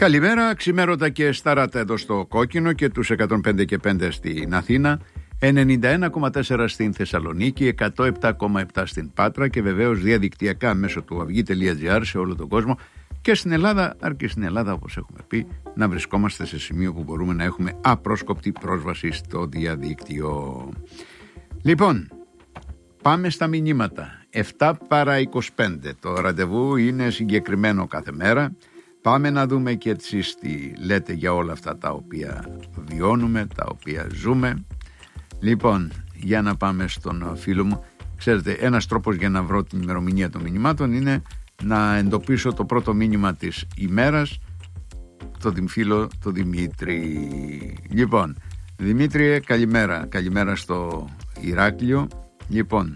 Καλημέρα, ξημέρωτα και σταράτα εδώ στο Κόκκινο και τους 105 και 5 στην Αθήνα, 91,4 στην Θεσσαλονίκη, 107,7 στην Πάτρα και βεβαίως διαδικτυακά μέσω του αυγή.gr σε όλο τον κόσμο και στην Ελλάδα, αρκεί στην Ελλάδα όπως έχουμε πει, να βρισκόμαστε σε σημείο που μπορούμε να έχουμε απρόσκοπτη πρόσβαση στο διαδίκτυο. Λοιπόν, πάμε στα μηνύματα. 7 παρά 25, το ραντεβού είναι συγκεκριμένο κάθε μέρα. Πάμε να δούμε και εσείς τι λέτε για όλα αυτά τα οποία βιώνουμε, τα οποία ζούμε. Λοιπόν, για να πάμε στον φίλο μου. Ξέρετε, ένας τρόπος για να βρω την ημερομηνία των μηνυμάτων είναι να εντοπίσω το πρώτο μήνυμα της ημέρας, το φίλο, το Δημήτρη. Λοιπόν, Δημήτριε, καλημέρα. Καλημέρα στο Ηράκλειο. Λοιπόν,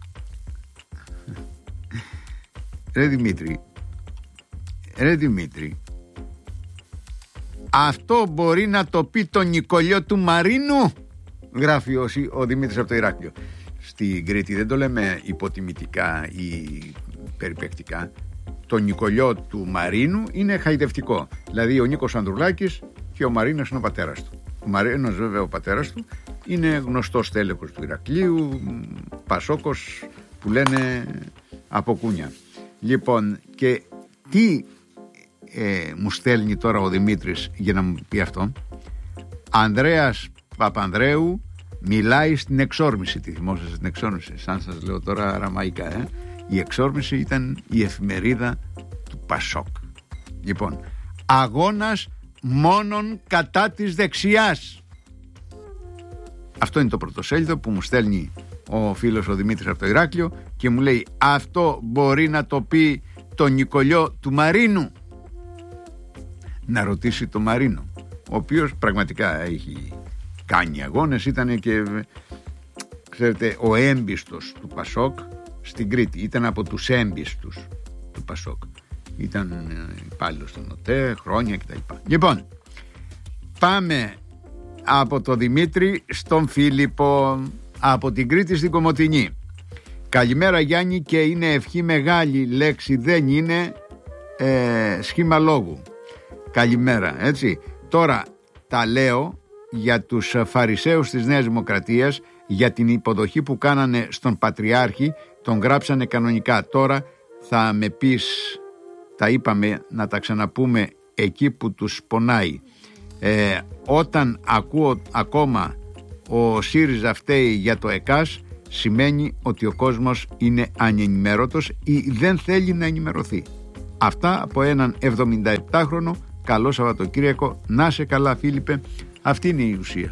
ρε Δημήτρη, αυτό μπορεί να το πει το Νικολιό του Μαρίνου, γράφει ο Δημήτρης από το Ηράκλειο. Στην Κρήτη δεν το λέμε υποτιμητικά ή περιπεκτικά. Το Νικολιό του Μαρίνου είναι χαϊδευτικό. Δηλαδή ο Νίκος Ανδρουλάκης και ο Μαρίνος είναι ο πατέρας του. Ο Μαρίνος βέβαια ο πατέρας του είναι γνωστός τέλεχος του Ηρακλείου, Πασόκος που λένε από κούνια. Λοιπόν, και τι μου στέλνει τώρα ο Δημήτρης για να μου πει αυτό? Ανδρέας Παπανδρέου μιλάει στην Εξόρμηση. Τη θυμόσαστε την Εξόρμηση? Σαν σας λέω τώρα αραμαϊκά, Η Εξόρμηση ήταν η εφημερίδα του Πασόκ. Λοιπόν, αγώνας μόνον κατά της δεξιάς. Αυτό είναι το πρωτοσέλιδο που μου στέλνει ο φίλος ο Δημήτρης από το Ηράκλειο και μου λέει αυτό μπορεί να το πει το Νικολιό του Μαρίνου. Να ρωτήσει το Μαρίνο, ο οποίος πραγματικά έχει κάνει αγώνες, ήταν και ξέρετε ο έμπιστος του Πασόκ στην Κρήτη, ήταν από τους έμπιστους του Πασόκ, ήταν υπάλληλος στον ΟΤΕ χρόνια κτλ. Λοιπόν, πάμε από το Δημήτρη στον Φίλιππο από την Κρήτη στην Κομοτηνή. Καλημέρα Γιάννη, και είναι ευχή μεγάλη λέξη, δεν είναι σχήμα λόγου. Καλημέρα, έτσι. Τώρα τα λέω για τους φαρισαίους της Νέας Δημοκρατίας, για την υποδοχή που κάνανε στον Πατριάρχη, τον γράψανε κανονικά. Τώρα θα με πεις, τα είπαμε να τα ξαναπούμε εκεί που τους πονάει. Όταν ακούω ακόμα ο ΣΥΡΙΖΑ φταίει για το ΕΚΑΣ, σημαίνει ότι ο κόσμος είναι ανενημέρωτος ή δεν θέλει να ενημερωθεί. Αυτά από έναν 77χρονο. Καλό Σαββατοκύριακο, να σε καλά Φίλιππε. Αυτή είναι η ουσία.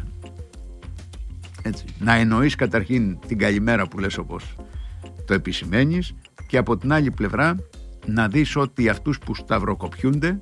Έτσι. Να εννοείς καταρχήν την καλημέρα που λες όπως το επισημαίνεις, και από την άλλη πλευρά να δεις ότι αυτούς που σταυροκοπιούνται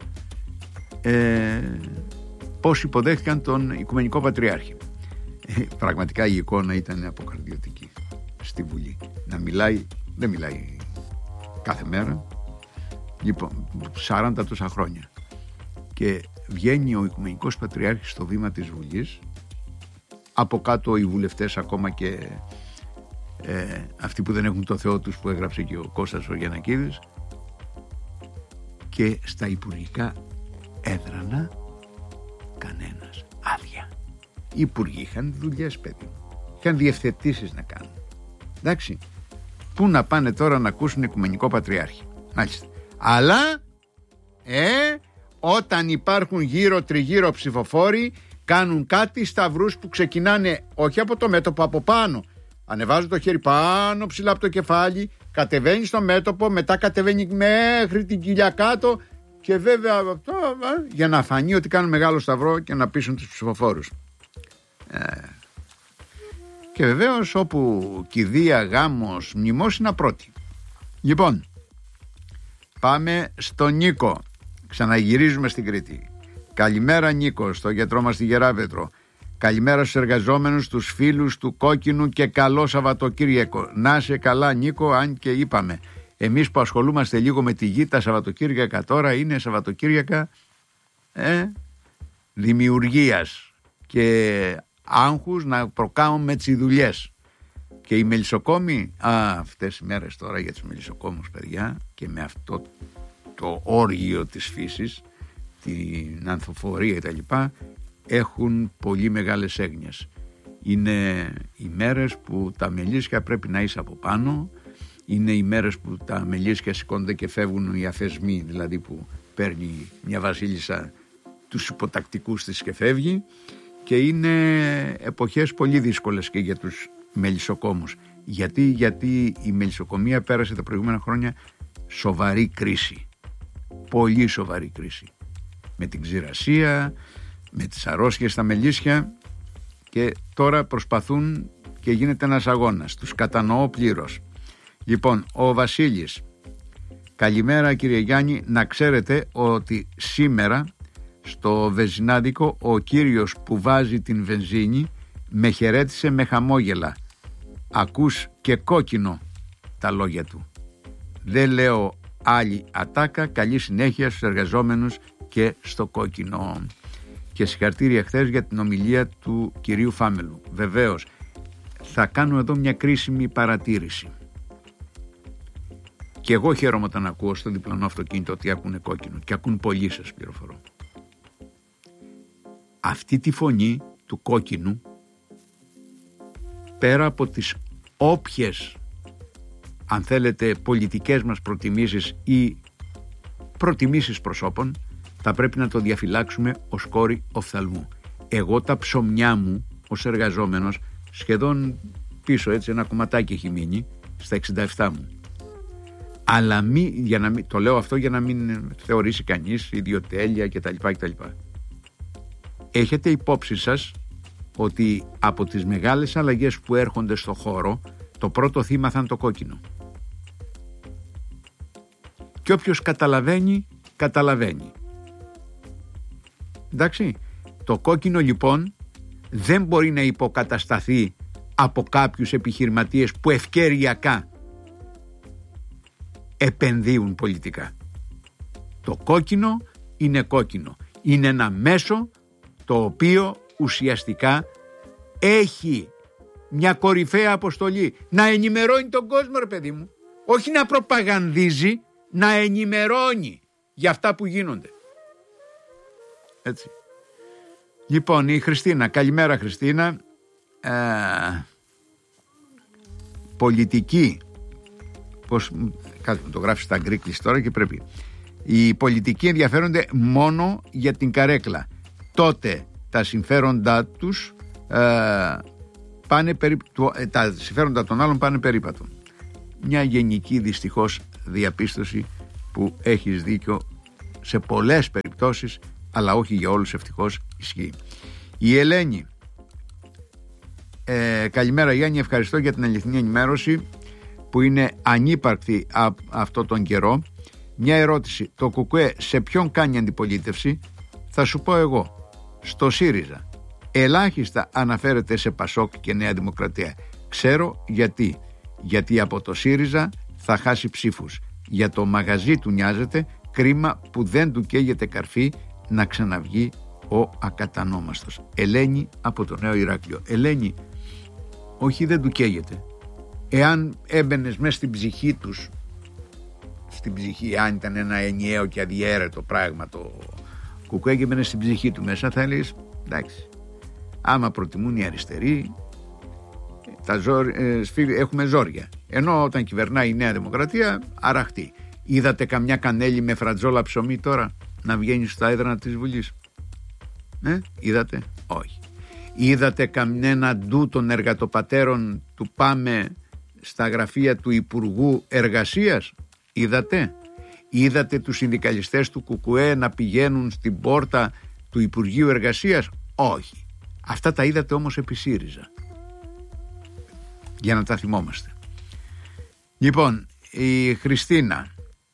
πώς υποδέχτηκαν τον Οικουμενικό Πατριάρχη. Πραγματικά η εικόνα ήταν αποκαρδιωτική στη Βουλή. Να μιλάει, δεν μιλάει κάθε μέρα, λοιπόν 40 τόσα χρόνια, και βγαίνει ο Οικουμενικός Πατριάρχης στο βήμα της Βουλής, από κάτω οι βουλευτές ακόμα και αυτοί που δεν έχουν το Θεό τους, που έγραψε και ο Κώστας ο Γιαννακίδης, και στα υπουργικά έδρανα κανένας, άδεια. Οι υπουργοί είχαν δουλειές, παιδί μου, είχαν διευθετήσεις να κάνουν. Εντάξει, πού να πάνε τώρα να ακούσουν Οικουμενικό Πατριάρχη? Μάλιστα. Αλλά όταν υπάρχουν γύρω τριγύρω ψηφοφόροι, κάνουν κάτι σταυρούς που ξεκινάνε όχι από το μέτωπο, από πάνω. Ανεβάζουν το χέρι πάνω ψηλά από το κεφάλι, κατεβαίνει στο μέτωπο, μετά κατεβαίνει μέχρι την κοιλιά κάτω, και βέβαια για να φανεί ότι κάνουν μεγάλο σταυρό και να πείσουν τους ψηφοφόρους. Και βεβαίως όπου κηδεία, γάμος, μνημόσυνα πρώτη. Λοιπόν, πάμε στον Νίκο. Ξαναγυρίζουμε στην Κρήτη. Καλημέρα Νίκο, στο γιατρό μας στη Γεράβετρο. Καλημέρα στους εργαζόμενους, τους φίλους του Κόκκινου και καλό Σαββατοκύριακο. Να σε καλά Νίκο, αν και είπαμε, εμείς που ασχολούμαστε λίγο με τη γη, τα Σαββατοκύριακα τώρα είναι Σαββατοκύριακα δημιουργίας και άγχους να προκάμουμε τις δουλειές. Και οι μελισσοκόμοι, αυτές οι μέρες τώρα για τους μελισσοκόμους παιδιά, και με αυτό το όργιο της φύσης, στην ανθοφορία κτλ. Έχουν πολύ μεγάλες έγνοιες. Είναι οι μέρες που τα μελίσια πρέπει να είσαι από πάνω, είναι οι μέρες που τα μελίσια σηκώνονται και φεύγουν οι αφεσμοί, δηλαδή που παίρνει μια βασίλισσα τους υποτακτικούς της και φεύγει, και είναι εποχές πολύ δύσκολες και για τους μελισσοκόμους. Γιατί η μελισσοκομεία πέρασε τα προηγούμενα χρόνια σοβαρή κρίση, πολύ σοβαρή κρίση, με την ξηρασία, με τις αρρώστιες στα μελίσια, και τώρα προσπαθούν και γίνεται ένας αγώνας. Τους κατανοώ πλήρως. Λοιπόν, ο Βασίλης: καλημέρα κύριε Γιάννη, να ξέρετε ότι σήμερα στο βενζινάδικο ο κύριος που βάζει την βενζίνη με χαιρέτησε με χαμόγελα. Ακούς και κόκκινο τα λόγια του. Δεν λέω άλλη ατάκα, καλή συνέχεια στους εργαζόμενους και στο κόκκινο. Και συγχαρητήρια χθες για την ομιλία του κυρίου Φάμελου. Βεβαίως, θα κάνω εδώ μια κρίσιμη παρατήρηση. Και εγώ χαίρομαι όταν ακούω στο διπλανό αυτοκίνητο ότι ακούνε κόκκινο, και ακούν πολλοί, σας πληροφορώ. Αυτή τη φωνή του κόκκινου, πέρα από τις όποιες, αν θέλετε, πολιτικές μας προτιμήσεις ή προτιμήσεις προσώπων, θα πρέπει να το διαφυλάξουμε ως κόρη οφθαλμού. Εγώ τα ψωμιά μου ως εργαζόμενος, σχεδόν πίσω έτσι ένα κομματάκι έχει μείνει στα 67 μου. Αλλά το λέω αυτό για να μην θεωρήσει κανείς ιδιοτέλεια κτλ. Έχετε υπόψη σας ότι από τις μεγάλες αλλαγές που έρχονται στο χώρο, το πρώτο θύμα θα είναι το κόκκινο. Και όποιος καταλαβαίνει, καταλαβαίνει. Εντάξει, το κόκκινο λοιπόν δεν μπορεί να υποκατασταθεί από κάποιους επιχειρηματίες που ευκαιριακά επενδύουν πολιτικά. Το κόκκινο είναι κόκκινο. Είναι ένα μέσο το οποίο ουσιαστικά έχει μια κορυφαία αποστολή. Να ενημερώνει τον κόσμο, ρε παιδί μου. Όχι να προπαγανδίζει, να ενημερώνει για αυτά που γίνονται. Έτσι. Λοιπόν, η Χριστίνα. Καλημέρα Χριστίνα. Πολιτική. Πώς, κάτι μου το γράφει στα γκρίκλης τώρα και πρέπει. Οι πολιτικοί ενδιαφέρονται μόνο για την καρέκλα. Τότε τα συμφέροντά τους τα συμφέροντα των άλλων πάνε περίπατο. Μια γενική δυστυχώς διαπίστωση που έχεις δίκιο σε πολλές περιπτώσεις, αλλά όχι για όλους ευτυχώς ισχύει. Η Ελένη. Καλημέρα Γιάννη, ευχαριστώ για την αληθινή ενημέρωση που είναι ανύπαρκτη αυτό τον καιρό. Μια ερώτηση: το ΚΚΕ σε ποιον κάνει αντιπολίτευση? Θα σου πω εγώ, στο ΣΥΡΙΖΑ. Ελάχιστα αναφέρεται σε ΠΑΣΟΚ και Νέα Δημοκρατία. Ξέρω γιατί από το ΣΥΡΙΖΑ θα χάσει ψήφους. Για το μαγαζί του νοιάζεται, κρίμα που δεν του καίγεται καρφί να ξαναβγεί ο ακατανόμαστος. Ελένη από το Νέο Ηράκλειο. Ελένη, όχι, δεν του καίγεται. Εάν έμπαινες μέσα στην ψυχή τους, στην ψυχή, αν ήταν ένα ενιαίο και αδιέρετο πράγμα το ΚΚΕ και έμπαινε στην ψυχή του μέσα, θα έλεγες εντάξει, άμα προτιμούν οι αριστεροί, έχουμε ζόρια. Ενώ όταν κυβερνάει η Νέα Δημοκρατία, αραχτεί. Είδατε καμιά κανέλη με φρατζόλα ψωμί τώρα να βγαίνει στα έδρανα της Βουλής? Είδατε? Όχι. Είδατε κανένα ντου των εργατοπατέρων του ΠΑΜΕ στα γραφεία του Υπουργού Εργασίας? Είδατε τους συνδικαλιστές του ΚΚΕ να πηγαίνουν στην πόρτα του Υπουργείου Εργασίας? Όχι. Αυτά τα είδατε όμως επί ΣΥΡΙΖΑ. Για να τα θυμόμαστε. Λοιπόν, η Χριστίνα,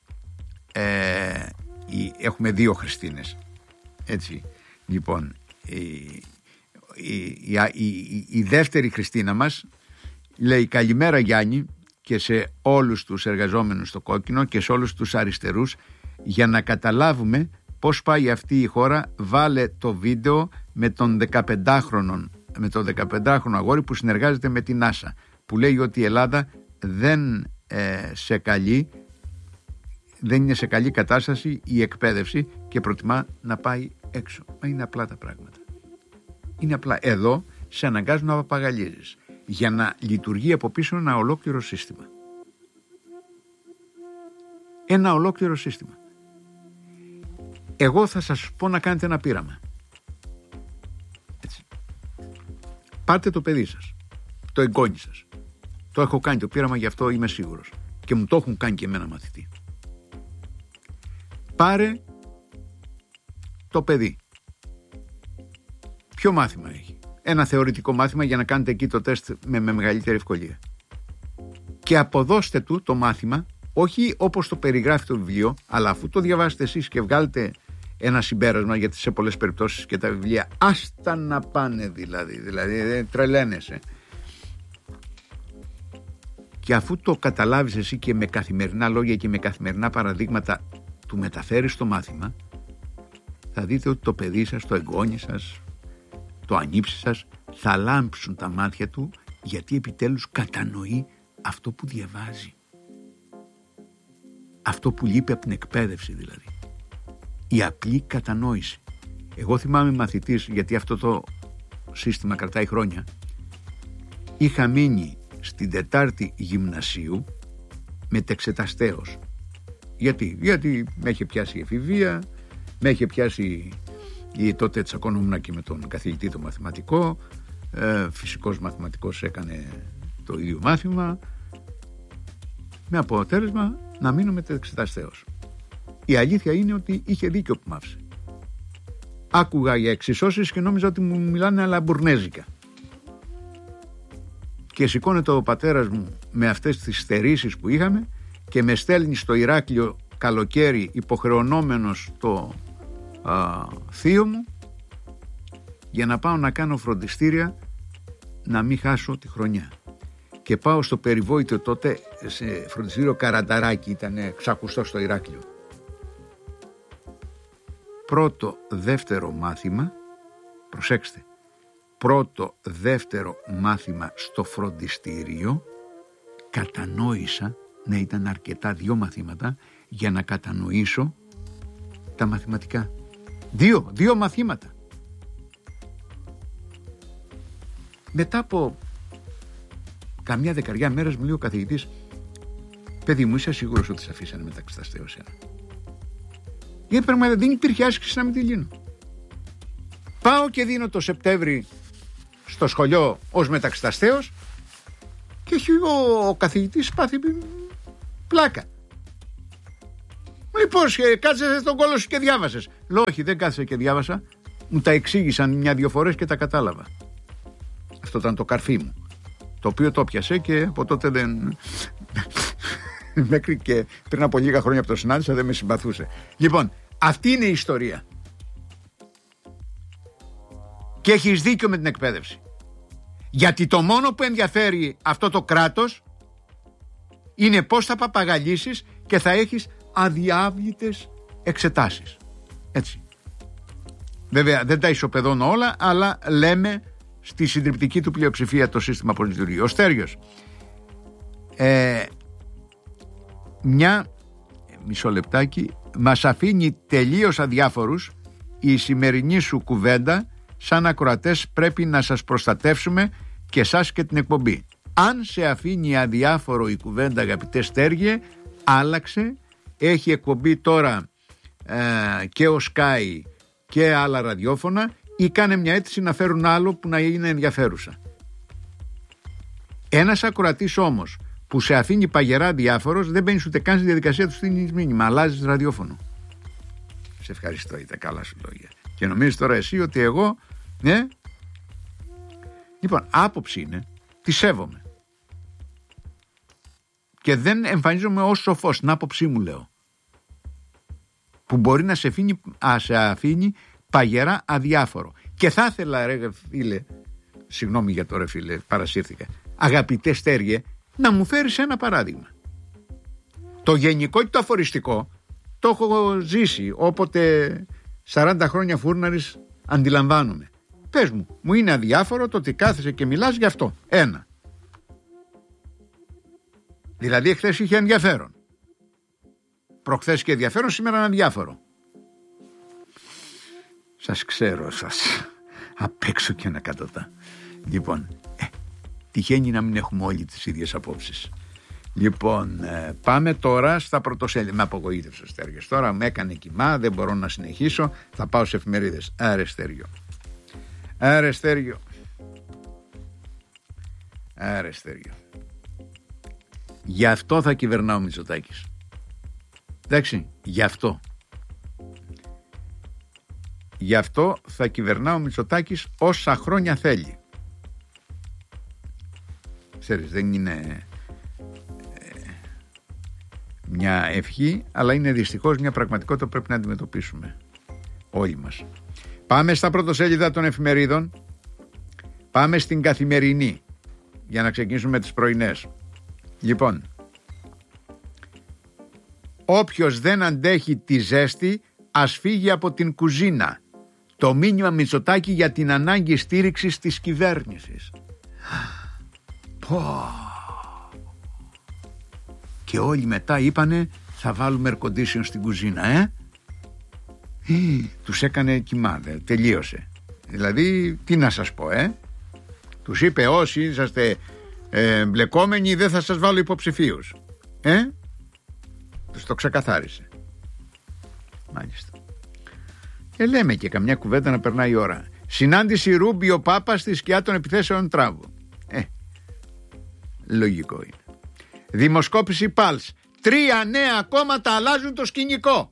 έχουμε δύο Χριστίνες, έτσι. Λοιπόν, η δεύτερη Χριστίνα μας λέει: καλημέρα Γιάννη και σε όλους τους εργαζόμενους στο κόκκινο και σε όλους τους αριστερούς. Για να καταλάβουμε πώς πάει αυτή η χώρα, βάλε το βίντεο με τον 15χρονο αγόρι που συνεργάζεται με την NASA, που λέει ότι η Ελλάδα δεν είναι σε καλή κατάσταση η εκπαίδευση και προτιμά να πάει έξω. Μα είναι απλά τα πράγματα. Είναι απλά. Εδώ σε αναγκάζουν να παπαγαλίζεις για να λειτουργεί από πίσω ένα ολόκληρο σύστημα. Ένα ολόκληρο σύστημα. Εγώ θα σας πω να κάνετε ένα πείραμα. Έτσι. Πάρτε το παιδί σας, το εγγόνι σας. Το έχω κάνει το πείραμα, γι' αυτό είμαι σίγουρος. Και μου το έχουν κάνει και εμένα μαθητή. Πάρε το παιδί. Ποιο μάθημα έχει? Ένα θεωρητικό μάθημα για να κάνετε εκεί το τεστ με μεγαλύτερη ευκολία. Και αποδώστε του το μάθημα, όχι όπως το περιγράφει το βιβλίο, αλλά αφού το διαβάσετε εσείς και βγάλετε ένα συμπέρασμα, γιατί σε πολλές περιπτώσεις και τα βιβλία άστα να πάνε δηλαδή τρελαίνεσαι. Και αφού το καταλάβεις εσύ και με καθημερινά λόγια και με καθημερινά παραδείγματα του μεταφέρεις το μάθημα, θα δείτε ότι το παιδί σας, το εγγόνι σας, το ανήψι σας θα λάμψουν τα μάτια του, γιατί επιτέλους κατανοεί αυτό που διαβάζει. Αυτό που λείπει από την εκπαίδευση δηλαδή. Η απλή κατανόηση. Εγώ θυμάμαι μαθητής, γιατί αυτό το σύστημα κρατάει χρόνια, είχα μείνει στην 4η γυμνασίου μετεξεταστέως. Γιατί με είχε πιάσει η εφηβεία, με είχε πιάσει τότε τσακωνόμουν και με τον καθηγητή το μαθηματικό, φυσικός μαθηματικός έκανε το ίδιο μάθημα, με αποτέλεσμα να μείνω μετεξεταστέως. Η αλήθεια είναι ότι είχε δίκιο που μ' άφησε. Άκουγα για εξισώσεις και νόμιζα ότι μου μιλάνε αλαμπουρνέζικα. Και σηκώνεται ο πατέρας μου με αυτές τις στερήσεις που είχαμε και με στέλνει στο Ηράκλειο καλοκαίρι υποχρεωνόμενος το θείο μου για να πάω να κάνω φροντιστήρια να μην χάσω τη χρονιά. Και πάω στο περιβόητο τότε σε φροντιστήριο Καρανταράκι, ήταν ξακουστό στο Ηράκλειο. Πρώτο δεύτερο μάθημα, προσέξτε, πρώτο δεύτερο μάθημα στο φροντιστήριο κατανόησα, να ήταν αρκετά 2 μαθήματα για να κατανοήσω τα μαθηματικά. 2 μαθήματα. Μετά από καμιά 10 μέρες μου λέει ο καθηγητής, παιδί μου, είσαι σίγουρος ότι σε αφήσανε μεταξεταστέως ένα? Γιατί πραγματικά δεν υπήρχε άσκηση να μην τη λύνω. Πάω και δίνω το Σεπτέμβρη στο σχολείο ως μεταξεταστέως και έχει ο καθηγητής πάθει πλάκα. Λοιπόν, κάτσες τον κόλο σου και διάβασες? Λέω, όχι, δεν κάθισα και διάβασα. Μου τα εξήγησαν 1-2 φορές και τα κατάλαβα. Αυτό ήταν το καρφί μου, το οποίο το πιασε και από τότε δεν... Μέχρι και πριν από λίγα χρόνια που το συνάντησα δεν με συμπαθούσε. Λοιπόν, αυτή είναι η ιστορία. Και έχεις δίκιο με την εκπαίδευση. Γιατί το μόνο που ενδιαφέρει αυτό το κράτος είναι πώς θα παπαγαλίσεις και θα έχεις αδιάβλητες εξετάσεις. Έτσι. Βέβαια δεν τα ισοπεδώνω όλα, αλλά λέμε στη συντριπτική του πλειοψηφία το σύστημα πώς λειτουργεί. Ο Στέργιος, μισό λεπτάκι, μας αφήνει τελείως αδιάφορους η σημερινή σου κουβέντα. Σαν ακροατές πρέπει να σας προστατεύσουμε και εσάς και την εκπομπή. Αν σε αφήνει αδιάφορο η κουβέντα, αγαπητέ Στέργιε, άλλαξε. Έχει εκπομπή τώρα και ο Sky και άλλα ραδιόφωνα, ή κάνε μια αίτηση να φέρουν άλλο που να είναι ενδιαφέρουσα. Ένας ακροατής όμως που σε αφήνει παγερά διάφορος, δεν μπαίνεις ούτε καν στη διαδικασία του στείλεις μήνυμα, αλλάζεις ραδιόφωνο. Σε ευχαριστώ, ήταν καλά σου λόγια. Και νομίζεις τώρα εσύ ότι εγώ, ναι. Λοιπόν, άποψη είναι, τη σέβομαι. Και δεν εμφανίζομαι ως σοφός, την άποψή μου λέω. Που μπορεί να σε αφήνει παγερά αδιάφορο. Και θα ήθελα, ρε φίλε, συγγνώμη για το ρε φίλε, παρασύρθηκα, αγαπητέ Στέργιε, να μου φέρεις ένα παράδειγμα. Το γενικό και το αφοριστικό το έχω ζήσει, όποτε 40 χρόνια φούρναρης αντιλαμβάνομαι. Πες μου είναι αδιάφορο το ότι κάθεσαι και μιλάς γι' αυτό. Ένα. Δηλαδή εχθές είχε ενδιαφέρον. Προχθές και ενδιαφέρον, σήμερα είναι αδιάφορο. Σας ξέρω σας απ' έξω και ανακατοτά. Λοιπόν, τυχαίνει να μην έχουμε όλοι τις ίδιες απόψεις. Λοιπόν, πάμε τώρα στα πρωτοσέλιδα. Με απογοήτευσε ο Στέργιος. Τώρα με έκανε κοιμά, δεν μπορώ να συνεχίσω. Θα πάω σε εφημερίδες. Άρε Στέργιο. Άρε Στέργιο. Άρε Στέργιο. Γι' αυτό θα κυβερνάω ο Μητσοτάκης. Εντάξει, γι' αυτό. Γι' αυτό θα κυβερνάω ο Μητσοτάκης όσα χρόνια θέλει. Ξέρεις, δεν είναι μια ευχή, αλλά είναι δυστυχώς μια πραγματικότητα που πρέπει να αντιμετωπίσουμε όλοι μας. Πάμε στα πρωτοσέλιδα των εφημερίδων. Πάμε στην Καθημερινή για να ξεκινήσουμε τις πρωινές. Λοιπόν, όποιος δεν αντέχει τη ζέστη ας φύγει από την κουζίνα. Το μήνυμα Μητσοτάκη για την ανάγκη στήριξης της κυβέρνησης. Και όλοι μετά είπανε θα βάλουμε air condition στην κουζίνα. Τους έκανε κοιμάδε, τελείωσε. Δηλαδή τι να σας πω, τους είπε όσοι είσαστε μπλεκόμενοι δεν θα σας βάλω υποψηφίους. Τους το ξεκαθάρισε. Μάλιστα. Λέμε και καμιά κουβέντα να περνάει η ώρα. Συνάντηση Ρούμπιο Πάπα στη σκιά των επιθέσεων Τράβου. Λογικό είναι. Δημοσκόπηση Πάλς. 3 νέα κόμματα αλλάζουν το σκηνικό.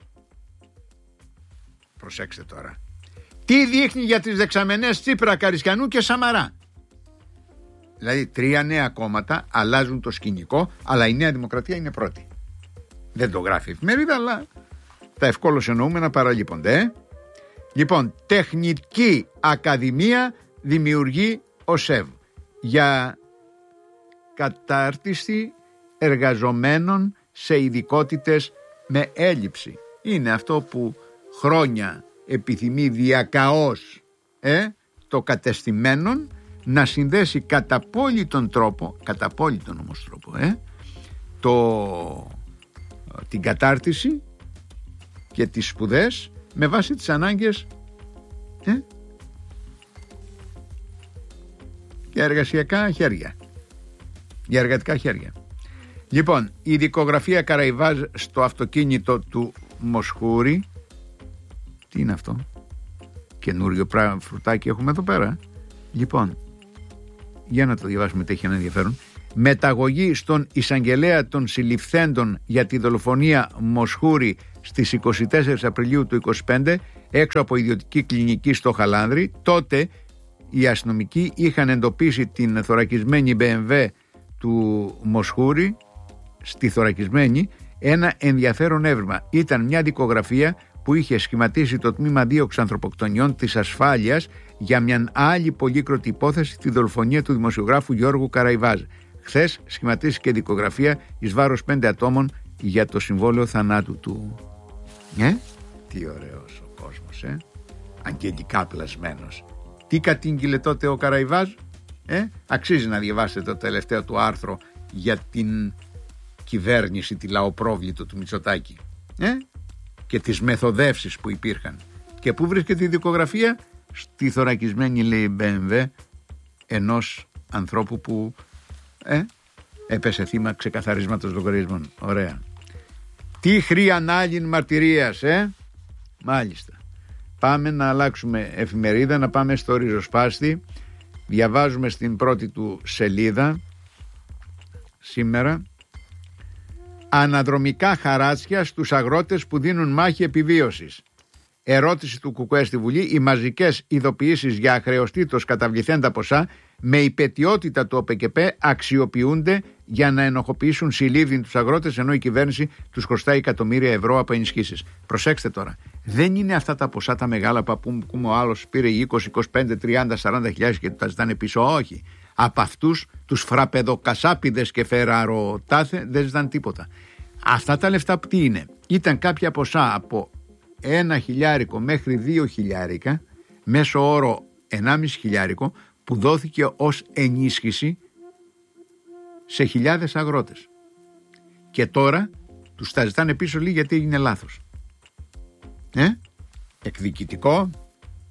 Προσέξτε τώρα. Τι δείχνει για τις δεξαμενές Τσίπρα, Καρισκιανού και Σαμαρά. Δηλαδή 3 νέα κόμματα αλλάζουν το σκηνικό, αλλά η Νέα Δημοκρατία είναι πρώτη. Δεν το γράφει η εφημερίδα, αλλά τα ευκόλως εννοούμε να παραλείπονται. Λοιπόν, Τεχνική Ακαδημία δημιουργεί ο ΣΕΒ για κατάρτιση εργαζομένων σε ειδικότητες με έλλειψη. Είναι αυτό που χρόνια επιθυμεί διακαώς το κατεστημένον να συνδέσει κατά απόλυτον τρόπο, την κατάρτιση και τις σπουδές με βάση τις ανάγκες για εργασιακά χέρια, για εργατικά χέρια. Λοιπόν, η δικογραφία Καραϊβάζ στο αυτοκίνητο του Μοσχούρη. Τι είναι αυτό? Καινούριο φρουτάκι έχουμε εδώ πέρα. Λοιπόν, για να το διαβάσουμε, έχει ένα ενδιαφέρον. Μεταγωγή στον εισαγγελέα των συλληφθέντων για τη δολοφονία Μοσχούρη στις 24 Απριλίου του 2025 έξω από ιδιωτική κλινική στο Χαλάνδρη. Τότε οι αστυνομικοί είχαν εντοπίσει την θωρακισμένη BMW του Μοσχούρη, στη θωρακισμένη, ένα ενδιαφέρον έβριμα. Ήταν μια δικογραφία που είχε σχηματίσει το τμήμα δίωξη ανθρωποκτονιών της ασφάλειας για μια άλλη πολύκροτη υπόθεση, τη δολοφονία του δημοσιογράφου Γιώργου Καραϊβάζ. Χθες σχηματίστηκε δικογραφία εις βάρος 5 ατόμων για το συμβόλαιο θανάτου του. Τι ωραίος ο κόσμος, αγγελικά πλασμένος. Τι κατήγγειλε τότε ο Καραϊβάζ? Αξίζει να διαβάσετε το τελευταίο του άρθρο για την κυβέρνηση, τη λαοπρόβλητο του Μητσοτάκη και τις μεθοδεύσεις που υπήρχαν. Και πού βρίσκεται η δικογραφία? Στη θωρακισμένη, λέει, BMW ενός ανθρώπου που έπεσε θύμα ξεκαθαρίσματος λογαριασμών. Ωραία. Τι χρειανάλην μαρτυρίας, Μάλιστα. Πάμε να αλλάξουμε εφημερίδα, να πάμε στο ριζοσπάστη. Διαβάζουμε στην πρώτη του σελίδα σήμερα: αναδρομικά χαράτσια στους αγρότες που δίνουν μάχη επιβίωσης. Ερώτηση του ΚΚΕ στη Βουλή: οι μαζικές ειδοποιήσεις για αχρεωστήτως καταβληθέντα ποσά με υπαιτιότητα του ΟΠΚΠ αξιοποιούνται για να ενοχοποιήσουν συλλήβδιν τους αγρότες, ενώ η κυβέρνηση τους χρωστάει εκατομμύρια ευρώ από ενισχύσεις. Προσέξτε τώρα, δεν είναι αυτά τα ποσά τα μεγάλα που ο άλλος πήρε 20, 25, 30, 40 χιλιάδες και τα ζητάνε πίσω. Όχι. Από αυτούς τους φραπεδοκασάπιδες και φεραροτάθε δεν ζητάνε τίποτα. Αυτά τα λεφτά τι είναι? Ήταν κάποια ποσά από 1 χιλιάρικο μέχρι 2 χιλιάρικα, μέσο όρο 1,5 χιλιάρικο, που δόθηκε ως ενίσχυση σε χιλιάδες αγρότες. Και τώρα τους τα ζητάνε πίσω λίγοι γιατί έγινε λάθος. Εκδικητικό,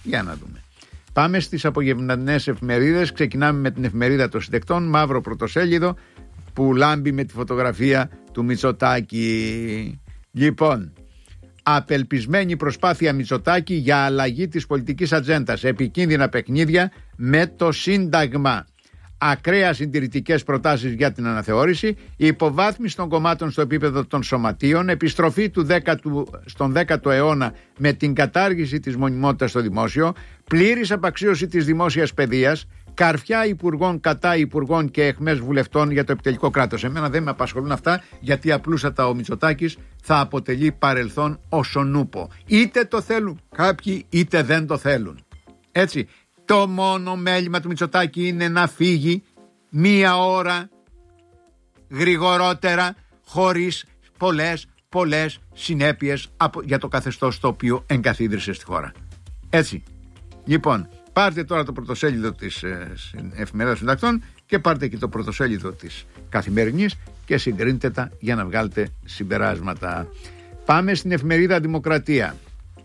Για να δούμε. Πάμε στις απογευματινές εφημερίδες. Ξεκινάμε με την εφημερίδα των συντεκτών, μαύρο πρωτοσέλιδο που λάμπει με τη φωτογραφία του Μητσοτάκη. Λοιπόν, απελπισμένη προσπάθεια Μητσοτάκη για αλλαγή της πολιτικής ατζέντας, επικίνδυνα παιχνίδια με το Σύνταγμα, ακραία συντηρητικές προτάσεις για την αναθεώρηση, υποβάθμιση των κομμάτων στο επίπεδο των σωματείων, επιστροφή στον 10ο αιώνα με την κατάργηση της μονιμότητας στο δημόσιο, πλήρης απαξίωση της δημόσιας παιδείας, καρφιά υπουργών κατά υπουργών και αιχμές βουλευτών για το επιτελικό κράτος. Εμένα δεν με απασχολούν αυτά, γιατί απλούστατα ο Μητσοτάκης θα αποτελεί παρελθόν όσον ούπο. Είτε το θέλουν κάποιοι είτε δεν το θέλουν. Έτσι. Το μόνο μέλημα του Μητσοτάκη είναι να φύγει μία ώρα γρηγορότερα, χωρίς πολλές συνέπειες για το καθεστώς το οποίο εγκαθίδρυσε στη χώρα. Έτσι. Λοιπόν, πάρτε τώρα το πρωτοσέλιδο της εφημερίδας συντακτών και πάρτε και το πρωτοσέλιδο της Καθημερινής και συγκρίνετε τα για να βγάλετε συμπεράσματα. Πάμε στην εφημερίδα Δημοκρατία.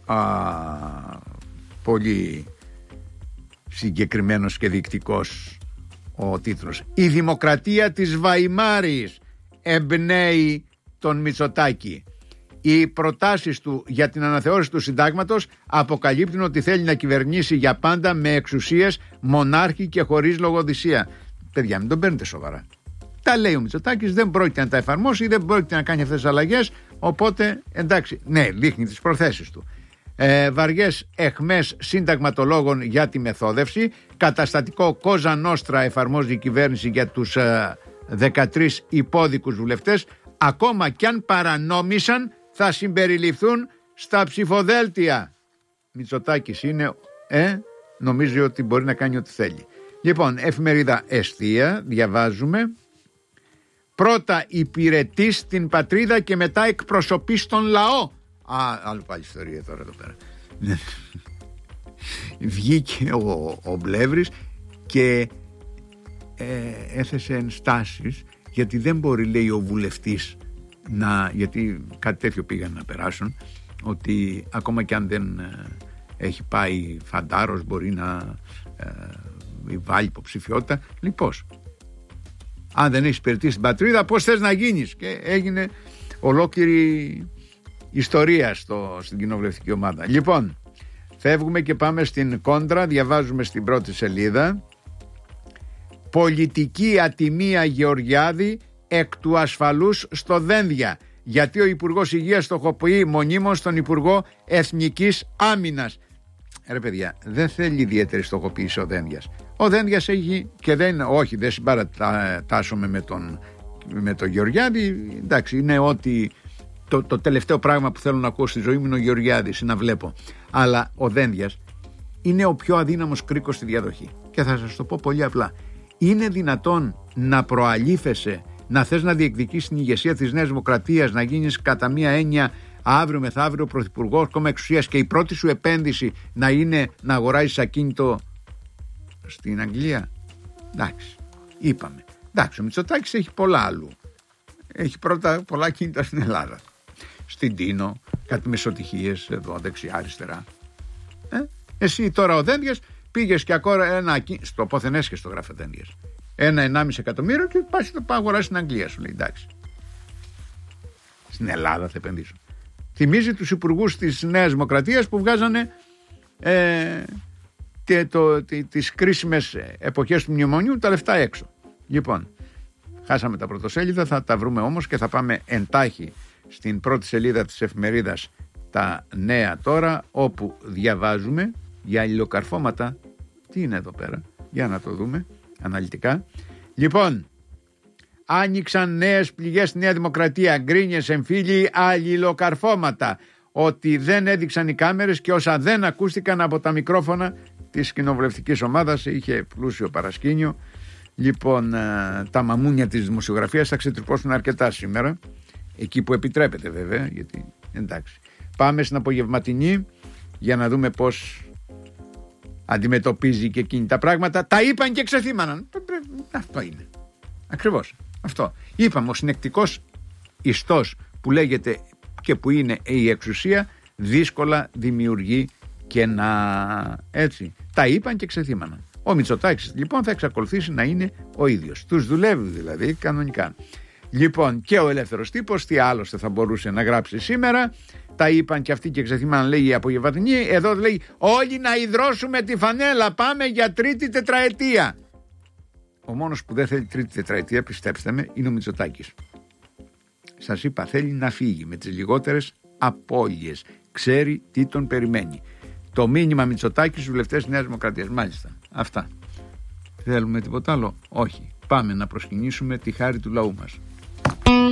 Πολύ συγκεκριμένος και δεικτικός ο τίτλος. Η δημοκρατία της Βαϊμάρης εμπνέει τον Μητσοτάκη. Οι προτάσεις του για την αναθεώρηση του συντάγματος αποκαλύπτουν ότι θέλει να κυβερνήσει για πάντα με εξουσίες, μονάρχη και χωρίς λογοδυσία. Παιδιά, μην τον παίρνετε σοβαρά. Τα λέει ο Μητσοτάκης, δεν πρόκειται να τα εφαρμόσει, δεν πρόκειται να κάνει αυτές τις αλλαγές, οπότε εντάξει, ναι, δείχνει τις προθέσεις του. Βαριές αιχμές συνταγματολόγων για τη μεθόδευση. Καταστατικό Κόζα Νόστρα εφαρμόζει η κυβέρνηση για τους 13 υπόδικους βουλευτές. Ακόμα κι αν παρανόμησαν θα συμπεριληφθούν στα ψηφοδέλτια. Μητσοτάκης είναι, νομίζει ότι μπορεί να κάνει ό,τι θέλει. Λοιπόν, εφημερίδα Εστία, διαβάζουμε. Πρώτα υπηρετείς την πατρίδα και μετά εκπροσωπείς τον λαό. Άλλο πάλι ιστορία τώρα εδώ πέρα. Βγήκε ο Μπλεύρης και έθεσε ενστάσεις, γιατί δεν μπορεί, λέει, ο βουλευτής γιατί κάτι τέτοιο πήγαν να περάσουν, ότι ακόμα και αν δεν έχει πάει φαντάρος μπορεί να βάλει υποψηφιότητα. Λοιπόν, αν δεν έχεις υπηρετήσει την πατρίδα, πώς θες να γίνεις? Και έγινε ολόκληρη ιστορία στην κοινοβουλευτική ομάδα. Λοιπόν, φεύγουμε και πάμε στην κόντρα. Διαβάζουμε στην πρώτη σελίδα. Πολιτική ατιμία Γεωργιάδη εκ του ασφαλούς στο Δένδια, γιατί ο Υπουργός Υγείας στοχοποιεί μονίμως στον Υπουργό Εθνικής Άμυνας. Ρε παιδιά, δεν θέλει ιδιαίτερη στοχοποίηση ο Δένδιας. Ο Δένδιας έχει και δεν συμπαρατάσσομαι με τον Γεωργιάδη. Εντάξει, είναι ότι το τελευταίο πράγμα που θέλω να ακούω στη ζωή μου είναι ο Γεωργιάδης, να βλέπω. Αλλά ο Δένδιας είναι ο πιο αδύναμος κρίκος στη διαδοχή. Και θα σας το πω πολύ απλά. Είναι δυνατόν να προαλήφεσαι, να θες να διεκδικήσεις την ηγεσία της Νέας Δημοκρατίας, να γίνεις κατά μία έννοια αύριο μεθαύριο πρωθυπουργός, κόμμα εξουσίας, και η πρώτη σου επένδυση να είναι να αγοράσεις ακίνητο στην Αγγλία? Εντάξει, είπαμε. Εντάξει, ο Μητσοτάκης έχει πολλά άλλου. Έχει πρώτα πολλά ακίνητα στην Ελλάδα. Στην Τίνο, κάτι μεσοτυχίες εδώ δεξιά αριστερά. Εσύ τώρα ο Δένδιας πήγες και ακόμα στο πόθεν έσχες το γράφει ο Δένδιας. 1,5 εκατομμύριο και πας το αγοράσει στην Αγγλία, σου λέει. Εντάξει. Στην Ελλάδα θα επενδύσω. Θυμίζει τους υπουργούς της Νέας Δημοκρατίας που βγάζανε τις κρίσιμες εποχές του μνημονίου τα λεφτά έξω. Λοιπόν, χάσαμε τα πρωτοσέλιδα, θα τα βρούμε όμως και θα πάμε εντάχει στην πρώτη σελίδα της εφημερίδας Τα Νέα τώρα, όπου διαβάζουμε για αλληλοκαρφώματα. Τι είναι εδώ πέρα? Για να το δούμε αναλυτικά. Λοιπόν, άνοιξαν νέες πληγές στη Νέα Δημοκρατία, γκρίνιες, εμφύλοι, αλληλοκαρφώματα. Ότι δεν έδειξαν οι κάμερες και όσα δεν ακούστηκαν από τα μικρόφωνα της κοινοβουλευτικής ομάδας. Είχε πλούσιο παρασκήνιο. Λοιπόν, τα μαμούνια της δημοσιογραφίας θα ξετρυπώσουν αρκετά σήμερα. Εκεί που επιτρέπεται βέβαια, γιατί εντάξει. Πάμε στην απογευματινή για να δούμε πώς αντιμετωπίζει και εκείνη τα πράγματα. Τα είπαν και ξεθύμαναν. Αυτό είναι. Ακριβώς. Αυτό. Είπαμε, ο συνεκτικός ιστός που λέγεται και που είναι η εξουσία δύσκολα δημιουργεί και να έτσι τα είπαν και ξεθύμαναν. Ο Μητσοτάκης λοιπόν θα εξακολουθήσει να είναι ο ίδιος. Τους δουλεύει δηλαδή κανονικά. Λοιπόν, και ο Ελεύθερος Τύπος, τι άλλωστε θα μπορούσε να γράψει σήμερα, τα είπαν και αυτοί και ξεθύμαναν, λέει η απογευματινή. Εδώ λέει όλοι να ιδρώσουμε τη φανέλα, πάμε για τρίτη τετραετία. Ο μόνος που δεν θέλει τρίτη τετραετία, πιστέψτε με, είναι ο Μητσοτάκης. Σας είπα, θέλει να φύγει με τις λιγότερες απώλειες. Ξέρει τι τον περιμένει. Το μήνυμα Μητσοτάκη στους βουλευτές της Νέας Δημοκρατίας. Μάλιστα. Αυτά. Θέλουμε τίποτα άλλο? Όχι. Πάμε να προσκυνήσουμε τη χάρη του λαού μας.